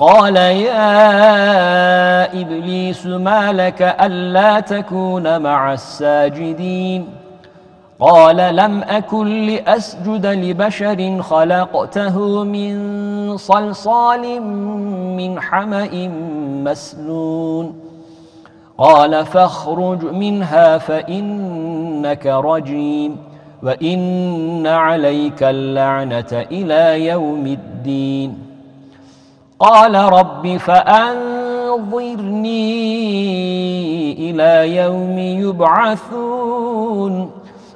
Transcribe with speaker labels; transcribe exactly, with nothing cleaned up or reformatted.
Speaker 1: قال يا إبليس ما لك ألا تكون مع الساجدين قال لم أكن لأسجد لبشر خلقته من صلصال من حمأ مسنون قال فاخرج منها فإنك رجيم وإن عليك اللعنة إلى يوم الدين قال رب فأنظرني إلى يوم يبعثون